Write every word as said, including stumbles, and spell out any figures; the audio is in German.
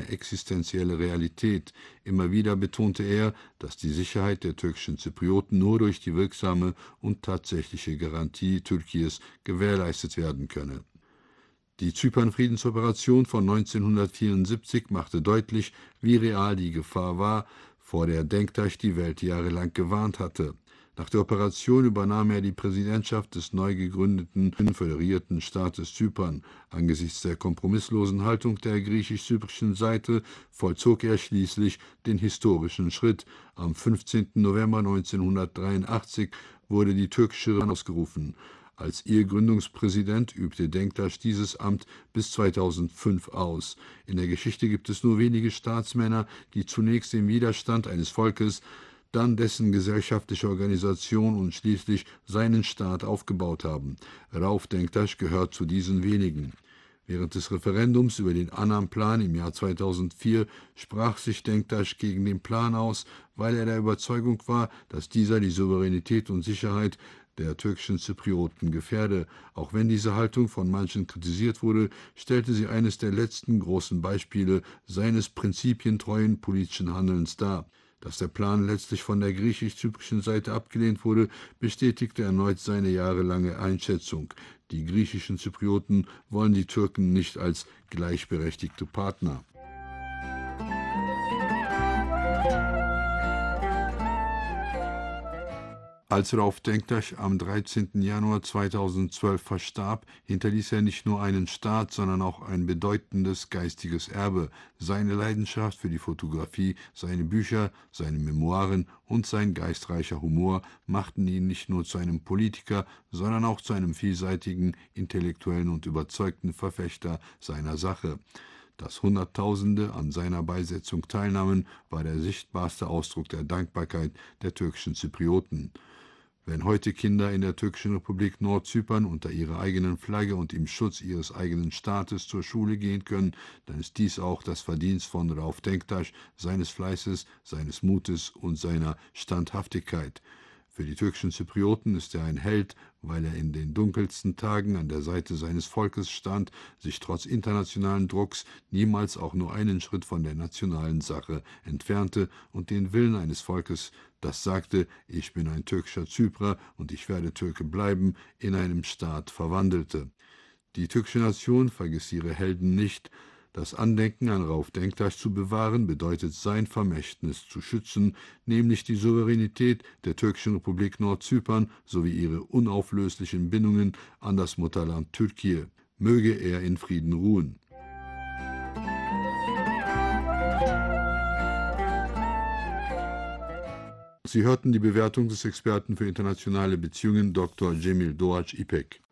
eine existenzielle Realität. Immer wieder betonte er, dass die Sicherheit der türkischen Zyprioten nur durch die wirksame und tatsächliche Garantie Türkiens gewährleistet werden könne. Die Zypern-Friedensoperation von neunzehnhundertvierundsiebzig machte deutlich, wie real die Gefahr war, vor der Denktaş die Welt jahrelang gewarnt hatte. Nach der Operation übernahm er die Präsidentschaft des neu gegründeten föderierten Staates Zypern. Angesichts der kompromisslosen Haltung der griechisch-zyprischen Seite vollzog er schließlich den historischen Schritt. Am fünfzehnten November neunzehnhundertdreiundachtzig wurde die türkische Republik ausgerufen. Als ihr Gründungspräsident übte Denktaş dieses Amt bis zweitausendfünf aus. In der Geschichte gibt es nur wenige Staatsmänner, die zunächst den Widerstand eines Volkes, dann dessen gesellschaftliche Organisation und schließlich seinen Staat aufgebaut haben. Rauf Denktaş gehört zu diesen wenigen. Während des Referendums über den Annan-Plan im Jahr zweitausendvier sprach sich Denktaş gegen den Plan aus, weil er der Überzeugung war, dass dieser die Souveränität und Sicherheit der türkischen Zyprioten gefährde. Auch wenn diese Haltung von manchen kritisiert wurde, stellte sie eines der letzten großen Beispiele seines prinzipientreuen politischen Handelns dar. Dass der Plan letztlich von der griechisch-zyprischen Seite abgelehnt wurde, bestätigte erneut seine jahrelange Einschätzung. Die griechischen Zyprioten wollen die Türken nicht als gleichberechtigte Partner. Als Rauf Denktaş am dreizehnten Januar zweitausendzwölf verstarb, hinterließ er nicht nur einen Staat, sondern auch ein bedeutendes geistiges Erbe. Seine Leidenschaft für die Fotografie, seine Bücher, seine Memoiren und sein geistreicher Humor machten ihn nicht nur zu einem Politiker, sondern auch zu einem vielseitigen, intellektuellen und überzeugten Verfechter seiner Sache. Dass Hunderttausende an seiner Beisetzung teilnahmen, war der sichtbarste Ausdruck der Dankbarkeit der türkischen Zyprioten. Wenn heute Kinder in der türkischen Republik Nordzypern unter ihrer eigenen Flagge und im Schutz ihres eigenen Staates zur Schule gehen können, dann ist dies auch das Verdienst von Rauf Denktaş, seines Fleißes, seines Mutes und seiner Standhaftigkeit. Für die türkischen Zyprioten ist er ein Held, weil er in den dunkelsten Tagen an der Seite seines Volkes stand, sich trotz internationalen Drucks niemals auch nur einen Schritt von der nationalen Sache entfernte und den Willen eines Volkes, das sagte, ich bin ein türkischer Zyprer und ich werde Türke bleiben, in einem Staat verwandelte. Die türkische Nation vergisst ihre Helden nicht. Das Andenken an Rauf Denktaş zu bewahren, bedeutet sein Vermächtnis zu schützen, nämlich die Souveränität der türkischen Republik Nordzypern sowie ihre unauflöslichen Bindungen an das Mutterland Türkei. Möge er in Frieden ruhen. Sie hörten die Bewertung des Experten für internationale Beziehungen Doktor Cemil Doğaç İpek.